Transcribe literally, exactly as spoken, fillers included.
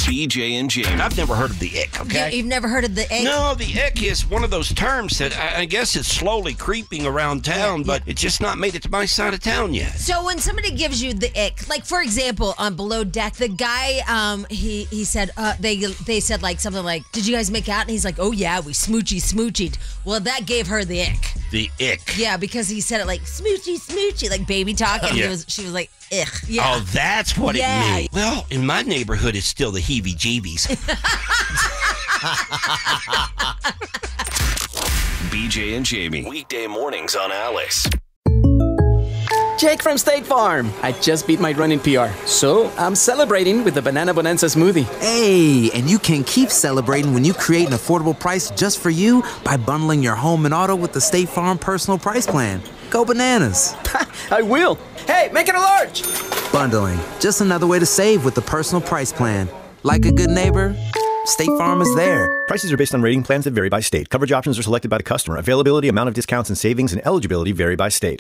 B J and Jamie. I've never heard of the ick, okay? You, you've never heard of the ick? No, the ick is one of those terms that I, I guess it's slowly creeping around town, Yeah, but it's just not made it to my side of town yet. So when somebody gives you the ick, like for example, on Below Deck, the guy, um, he he said, uh, they they said like something like, "Did you guys make out?" And he's like, "Oh yeah, we smoochy smoochied." Well, that gave her the ick. The ick. Yeah, because he said it like smoochy smoochy, like baby talk, and Yeah. he was, she was like, "Ugh." Yeah. Oh, that's what Yeah. it means. Well, in my neighborhood, it's still the heebie-jeebies. B J and Jamie. Weekday mornings on Alice. Jake from State Farm. I just beat my running P R, so I'm celebrating with the Banana Bonanza smoothie. Hey, and you can keep celebrating when you create an affordable price just for you by bundling your home and auto with the State Farm Personal Price Plan. Go bananas. I will. Hey, make it a large. Bundling, just another way to save with the Personal Price Plan. Like a good neighbor, State Farm is there. Prices are based on rating plans that vary by state. Coverage options are selected by the customer. Availability, amount of discounts and savings, and eligibility vary by state.